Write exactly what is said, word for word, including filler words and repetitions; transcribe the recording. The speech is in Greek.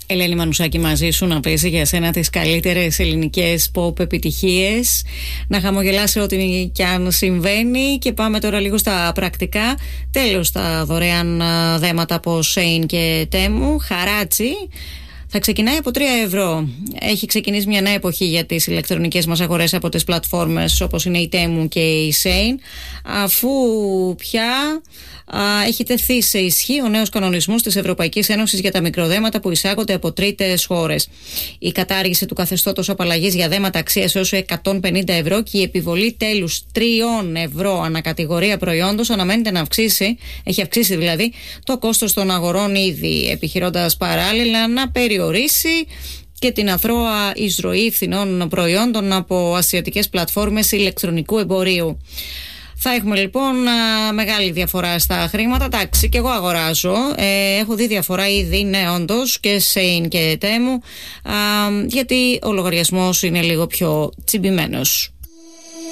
Ελένη Μανουσάκη μαζί σου, να παίζει για σένα τις καλύτερες ελληνικές pop επιτυχίες, να χαμογελάσει ό,τι κι αν συμβαίνει. Και πάμε τώρα λίγο στα πρακτικά. Τέλος τα δωρεάν δέματα από Shein και Temu. Χαράτσι θα ξεκινάει από τρία ευρώ. Έχει ξεκινήσει μια νέα εποχή για τις ηλεκτρονικές μας αγορές από τις πλατφόρμες όπως είναι η Temu και η Shein, αφού πια α, έχει τεθεί σε ισχύ ο νέος κανονισμός της Ευρωπαϊκής Ένωσης για τα μικροδέματα που εισάγονται από τρίτες χώρες. Η κατάργηση του καθεστώτος απαλλαγής για δέματα αξίας έως εκατόν πενήντα ευρώ και η επιβολή τέλους τριών ευρώ ανακατηγορία προϊόντος αναμένεται να αυξήσει, έχει αυξήσει δηλαδή, το κόστος των αγορών ήδη, επιχειρώντας παράλληλα να περιορίσει και την αθρώα εισρωή φθηνών προϊόντων από ασιατικές πλατφόρμες ηλεκτρονικού εμπορίου. Θα έχουμε λοιπόν μεγάλη διαφορά στα χρήματα. Εντάξει, και εγώ αγοράζω. Ε, έχω δει διαφορά ήδη, ναι, όντως, και Shein και Temu, γιατί ο λογαριασμός είναι λίγο πιο τσιμπημένος.